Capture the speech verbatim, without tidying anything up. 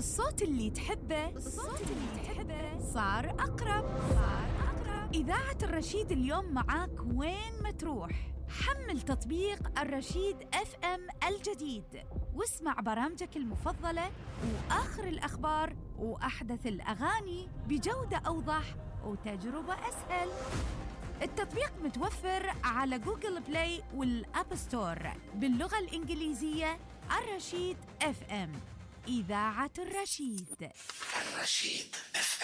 الصوت اللي تحبه الصوت اللي تحبه صار أقرب صار أقرب. إذاعة الرشيد اليوم معاك وين ما تروح. حمل تطبيق الرشيد اف ام الجديد واسمع برامجك المفضلة وآخر الأخبار وأحدث الأغاني بجودة أوضح وتجربة أسهل. التطبيق متوفر على جوجل بلاي والأب ستور باللغة الإنجليزية. الرشيد اف ام، إذاعة الرشيد. الرشيد.